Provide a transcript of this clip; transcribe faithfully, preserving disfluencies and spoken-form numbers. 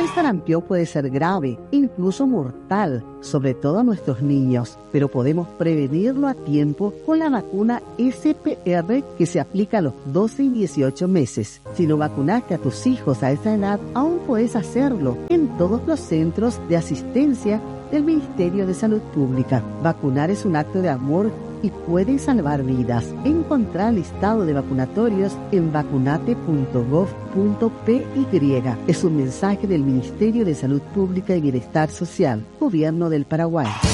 El sarampión puede ser grave, incluso mortal, sobre todo a nuestros niños, pero podemos prevenirlo a tiempo con la vacuna S P R que se aplica a los doce y dieciocho meses. Si no vacunaste a tus hijos a esa edad, aún puedes hacerlo en todos los centros de asistencia del Ministerio de Salud Pública. Vacunar es un acto de amor y puede salvar vidas. Encontrar el listado de vacunatorios en vacunate punto gov punto p y. Es un mensaje del Ministerio de Salud Pública y Bienestar Social, Gobierno del Paraguay.